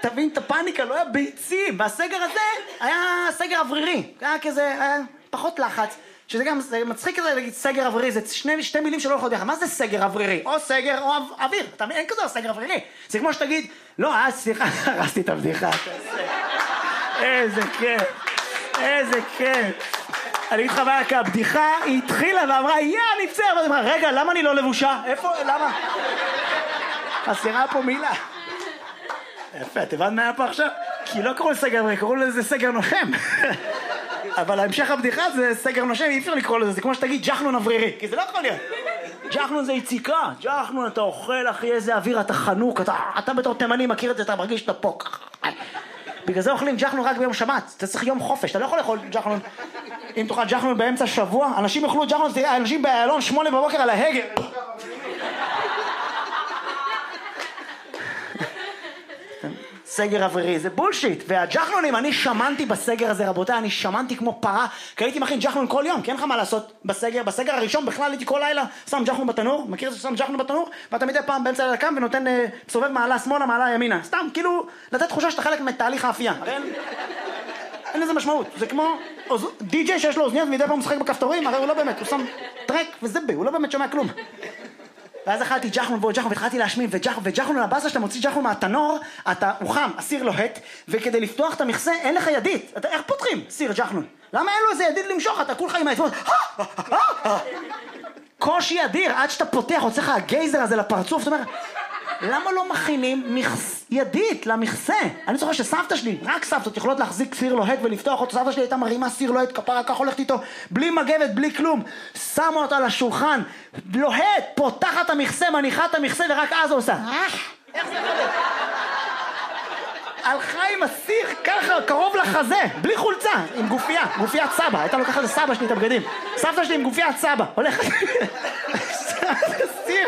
תבין את הפאניקה, לא היה ביצים, והסגר הזה היה סגר אוורירי, היה כזה, היה פחות לחץ, שזה גם, זה מצחיק כזה להגיד סגר אוורירי, זה שתי מילים שלא הולכות יחד, מה זה סגר אוורירי? או סגר או אוויר, אתה מבין, אין כזה סגר אוורירי, זה כמו שתגיד, לא, סליחה, הרסתי את הבדיחה, איזה כיף, איזה כיף. אני אגיד לך מה, הבדיחה היא התחילה ואמרה, אני פצר, ואני אמרה, רגע, למה אני לא לבושה? איפה, למה? חסרה פה מילה. יפה, את הבנת מה היה פה עכשיו? כי לא קראו לסגר אוורירי, קראו לזה סגר נושם. אבל המשך הבדיחה זה סגר נושם, אי אפשר לקרוא לזה, זה כמו שתגיד ג'חנון אוורירי, כי זה לא יכול להיות. ג'חנון זה יציקה, ג'חנון אתה אוכל, אחי, איזה אוויר, אתה חנוק, אתה בתור תימני מכיר את זה, אתה מרגיש שאתה פה. בגלל זה אוכלים ג'חנון רק ביום שבת, אתה צריך יום חופש, אתה לא יכול לאכול ג'חנון. אם תאכל ג'חנון באמצע שבוע, אנשים יאכלו ג'חנון, תראה, אנשים באלון 8 בבוקר על ההגה. סגר אוורירי, זה בולשיט. והג'חנונים, אני שמנתי בסגר הזה, רבותיי, אני שמנתי כמו פרה, כי הייתי מכין ג'חנון כל יום, כי אין לך מה לעשות בסגר. בסגר הראשון בכלל הייתי כל לילה שם ג'חנון בתנור, מכיר את זה ששם ג'חנון בתנור, ואתה מדי פעם באמצע לילה קם ונותן, סובב מעלה שמאלה, מעלה ימינה. סתם, כאילו, לתת תחושה שאתה חלק מתהליך האפייה. אין לזה משמעות. זה כמו די-ג'יי שיש לו אוזניות ומדי פעם משחק בכפתורים, הרי הוא לא באמת, הוא שם טרק וזבה, הוא לא באמת שומע כלום. ואז אכלתי ג'חנון ועוד ג'חנון והתחלתי להשמין, וג'חנון הבאסה שאתה מוציא ג'חנון מהתנור, הוא חם, הסיר לוהט, וכדי לפתוח את המכסה אין לך ידית. איך פותחים סיר ג'חנון? למה אין לו איזה ידית למשוך? אתה כולך עם העצמות, קושי אדיר, עד שאתה פותח, הוצא לך הגייזר הזה לפרצוף, זאת אומרת, למה לא מכינים ידית למכסה? אני זוכר שסבתא שלי, רק סבתות יכולות להחזיק סיר לוהט ולפתוח אותו, סבתא שלי הייתה מרימה סיר לוהט, כפרה כך הולכת איתו, בלי מגבת, בלי כלום, שמה אותו על השולחן, לוהט, פותחת המכסה, מניחה את המכסה ורק אז הוא עושה, איך זה חולק? הלכה עם הסיר ככה, קרוב לחזה, בלי חולצה, עם גופיית סבא, הייתה לוקחת לסבא שלי את הבגדים, סבתא שלי עם גופיית סבא, הולכת, סיר,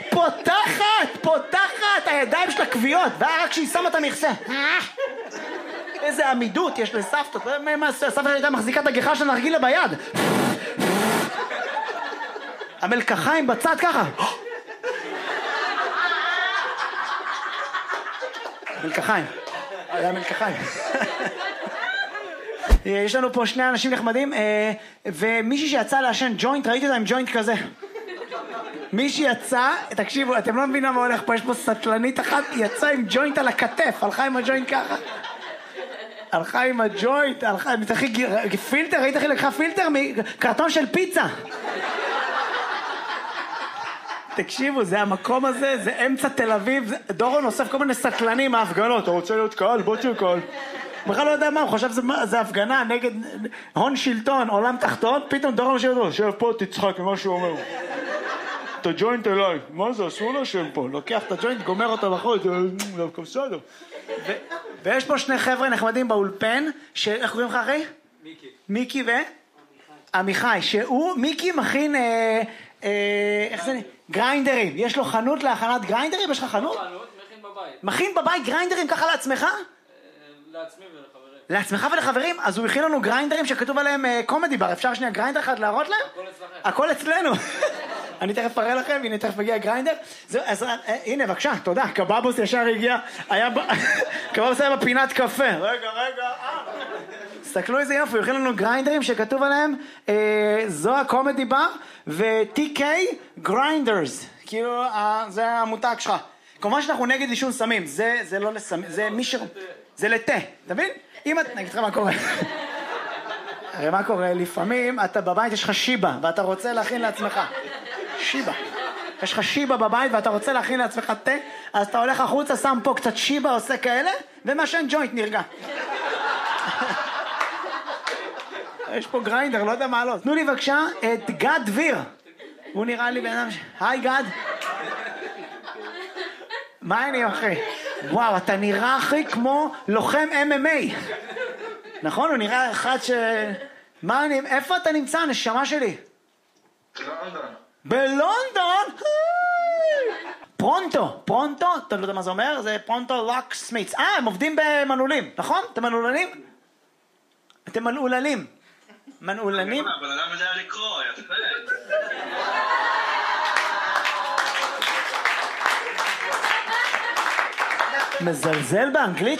פותחת הידיים של הכוויות, רק כשהיא שמה את המכסה. איזה עמידות יש לסבתות, סבתא הייתה מחזיקה את הגיחה של הנרגילה ביד. המלקחיים בצד ככה. מלקחיים. היה מלקחיים. יש לנו פה שני אנשים נחמדים, ומישהי שיצא לעשן ג'וינט, ראיתי אותה עם ג'וינט כזה. מישהי יצא, תקשיבו, אתם לא מבינים מה הולך פה, יש פה סטלנית אחת, יצא עם ג'וינט על הכתף, הלכה עם הג'וינט ככה. הלכה עם הג'וינט, פילטר, ראית איך היא לקחה פילטר מקרטון של פיצה. תקשיבו, זה המקום הזה, זה אמצע תל אביב, דורון אוסף כל מיני סטלנים מההפגנות, אתה רוצה להיות קהל? בוא תהיה קהל. בכלל לא יודע מה, הוא חושב שזה הפגנה נגד הון שלטון, עולם תחתון, פתאום דורון שב פה, תצחק ממה שהוא אומר. את הג'וינט אליי, מה זה, אסור לשם פה, לוקח את הג'וינט, גומר אותו בחוד, זה בסדר. ויש פה שני חבר'ה נחמדים באולפן, איך קוראים לך אחי? מיקי ו? עמיחי, שהוא, מיקי מכין, איך זה, גריינדרים, יש לו חנות להכנת גריינדרים, יש לך חנות? מכין בבית. מכין בבית גריינדרים ככה לעצמך? לעצמי ולחברים. לעצמך ולחברים? אז הוא הכין לנו גריינדרים שכתוב עליהם קומדי בר, אפשר שנייה גריינדר אחד להראות להם? הכל אצלכם. הכל אצלנו. אני תכף אראה לכם, הנה תכף מגיע גריינדר. אז הנה בבקשה, תודה, קבבוס ישר הגיע, קבבוס היה בפינת קפה. רגע, תסתכלו איזה יופי, הוא הכין לנו גריינדרים שכתוב עליהם זו הקומדי בר ו-TK גריינדרס, כאילו זה המותג שלך. כמובן שאנחנו נגד עישון סמים, זה לא לסמים, זה מי ש... זה לתה, אתה מבין? אם את... נגיד לך מה קורה. הרי מה קורה? לפעמים אתה בבית יש לך שיבה ואתה רוצה להכין לעצמך. שיבה. יש לך שיבה בבית ואתה רוצה להכין לעצמך תה, אז אתה הולך החוצה, שם פה קצת שיבה, עושה כאלה, ומשן ג'וינט נרגע. יש פה גריינדר, לא יודע מה לא. תנו לי בבקשה את גד דביר. הוא נראה לי בן אדם היי גד. מה אני אחי? וואו, אתה נראה אחי כמו לוחם MMA. נכון? הוא נראה אחד ש... איפה אתה נמצא, נשמה שלי? בלונדון. בלונדון? פרונטו, אתה לא יודע מה זה אומר? זה פרונטו לוק סמיץ. הם עובדים במנעולים, נכון? אתם מנעולנים? אתם מנעולנים. מנעולנים? אבל אדם יודע לקרוא, יפה. מזלזל באנגלית